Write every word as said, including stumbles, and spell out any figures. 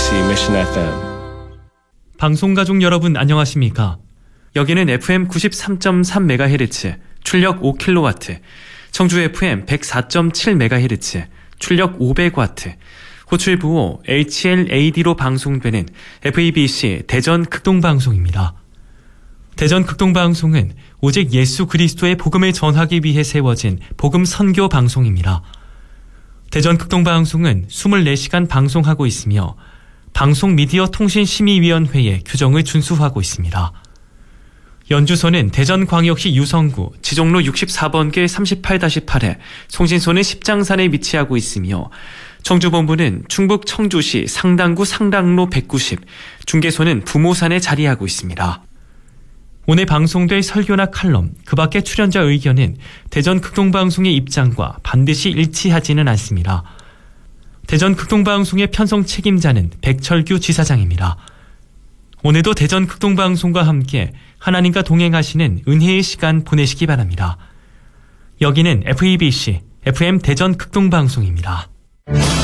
에프이비씨 Mission 에프엠. 방송가족 여러분 안녕하십니까? 여기는 에프엠 구십삼 점 삼 메가헤르츠, 출력 오 킬로와트, 청주 에프엠 백사 점 칠 메가헤르츠, 출력 오백 와트, 호출 부호 에이치엘에이디로 방송되는 에프이비씨 대전 극동방송입니다. 대전 극동방송은 오직 예수 그리스도의 복음을 전하기 위해 세워진 복음 선교 방송입니다. 대전 극동방송은 이십사 시간 방송하고 있으며 방송미디어통신심의위원회의 규정을 준수하고 있습니다. 연주소는 대전광역시 유성구 지종로 육십사 번길 삼십팔 팔에, 송신소는 십장산에 위치하고 있으며 청주본부는 충북 청주시 상당구 상당로 백구십, 중개소는 부모산에 자리하고 있습니다. 오늘 방송될 설교나 칼럼, 그 밖의 출연자 의견은 대전 극동방송의 입장과 반드시 일치하지는 않습니다. 대전 극동방송의 편성 책임자는 백철규 지사장입니다. 오늘도 대전 극동방송과 함께 하나님과 동행하시는 은혜의 시간 보내시기 바랍니다. 여기는 에프이비씨 에프엠 대전 극동방송입니다.